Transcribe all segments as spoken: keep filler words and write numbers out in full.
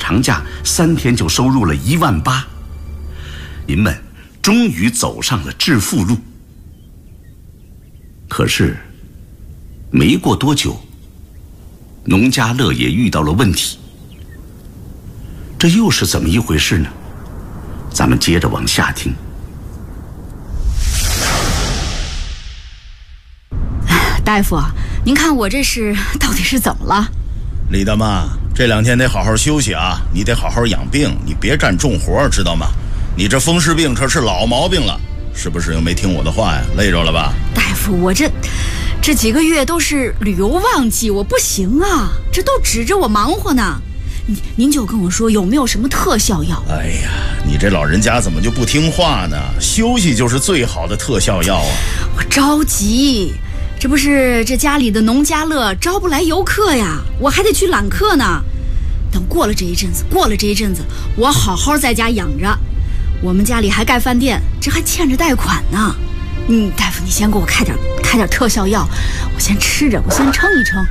长假，三天就收入了一万八。您们终于走上了致富路。可是，没过多久，农家乐也遇到了问题。这又是怎么一回事呢？咱们接着往下听。 大夫，您看我这是到底是怎么了？ 李大妈，这两天得好好休息啊，你得好好养病，你别干重活，知道吗？你这风湿病这是老毛病了，是不是又没听我的话呀？累着了吧？ 大夫，我这这几个月都是旅游旺季，我不行啊，这都指着我忙活呢。您您就跟我说有没有什么特效药？ 哎呀，你这老人家怎么就不听话呢？休息就是最好的特效药啊！ 我着急，这不是这家里的农家乐招不来游客呀，我还得去揽客呢。等过了这一阵子，过了这一阵子，我好好在家养着。我们家里还盖饭店，这还欠着贷款呢。嗯，大夫，你先给我开点开点特效药，我先吃着，我先撑一撑。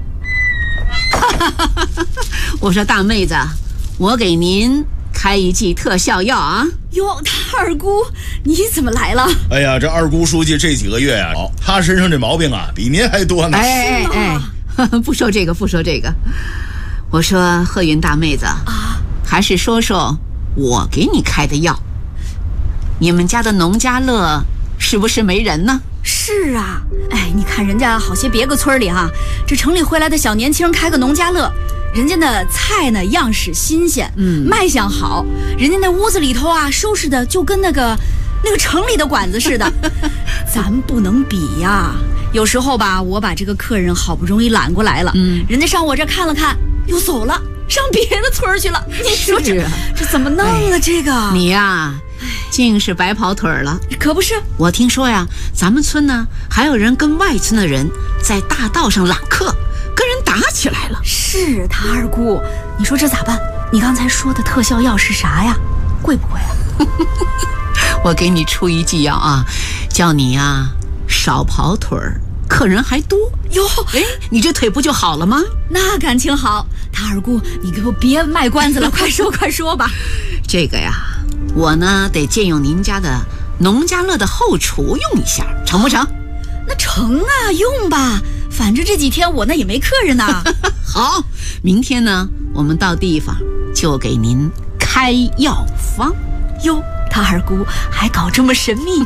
我说大妹子，我给您开一剂特效药啊。 哟，他二姑你怎么来了？ 哎呀，这二姑书记这几个月呀、啊，她身上这毛病啊比您还多呢。 哎哎哎，不说这个不说这个，我说贺云大妹子啊，还是说说我给你开的药。你们家的农家乐是不是没人呢？ 是啊，哎，你看人家好些别个村里哈，这城里回来的小年轻开个农家乐，人家的菜呢样式新鲜，嗯，卖相好，人家那屋子里头啊收拾的就跟那个那个城里的馆子似的，咱不能比呀。有时候吧，我把这个客人好不容易揽过来了，嗯，人家上我这看了看又走了，上别的村去了。你说这、啊、这怎么弄啊？哎、这个你呀，竟是白跑腿了。 可不是， 我听说呀，咱们村呢还有人跟外村的人在大道上揽客，跟人打起来了。 是他二姑，你说这咋办？你刚才说的特效药是啥呀？贵不贵啊？ 我给你出一剂药啊，叫你呀少跑腿儿，客人还多哟。 哎，你这腿不就好了吗？ 那感情好。他二姑，你给我别卖关子了，快说快说吧。 这个呀，我呢得借用您家的农家乐的后厨用一下，成不成？ 那成啊，用吧，反正这几天我那也没客人呢。 好，明天呢我们到地方就给您开药方。 哟，他二姑还搞这么神秘。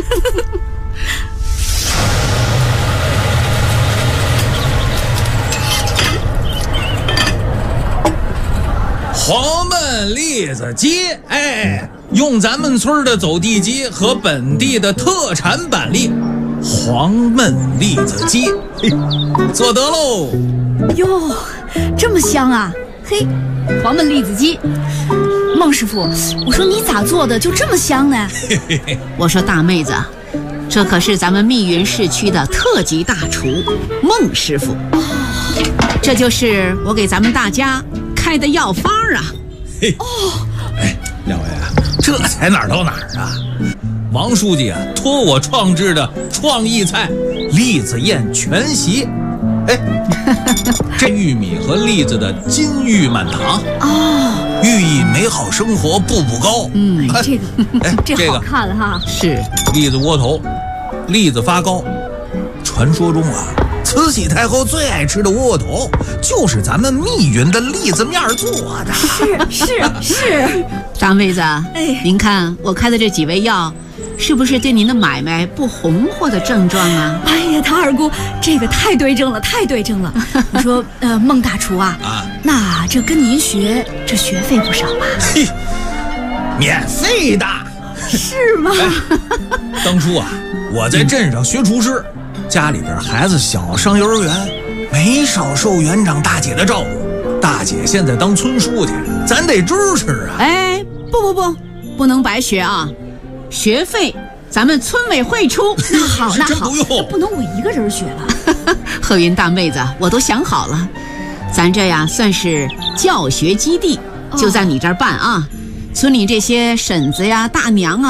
黄焖栗子鸡，哎，用咱们村的走地鸡和本地的特产板栗，黄焖栗子鸡，嘿，做得喽！ 哟，这么香啊！嘿，黄焖栗子鸡，孟师傅，我说你咋做的就这么香呢？ 我说大妹子，这可是咱们密云市区的特级大厨孟师傅，这就是我给咱们大家开的药方啊！ 嘿，哦，哎，两位啊，这才哪儿到哪儿啊？王书记啊，托我创制的创意菜栗子宴全席。哎，这玉米和栗子的金玉满堂哦，寓意美好生活步步高。 嗯，哎、这个， 哎， 这好看了哈。 是栗子窝头，栗子发糕。传说中啊，慈禧太后最爱吃的窝头就是咱们密云的栗子面做的。 是是是， 大妹子，哎，您看我开的这几味药，是不是对您的买卖不红火的症状啊？ 哎呀，唐二姑，这个太对症了，太对症了。我说，呃，孟大厨啊，啊，那这跟您学，这学费不少吧？ 嘿，免费的。 是吗？ 哎、当初啊，我在镇上学厨师，家里边孩子小上幼儿园，没少受园长大姐的照顾。大姐现在当村书记，咱得支持啊！ 哎，不不不，不能白学啊！学费咱们村委会出。 那好，那好， 不用， 那不能我一个人学了。 贺云大妹子，我都想好了，咱这呀算是教学基地，就在你这儿办啊。村里这些婶子呀、大娘啊。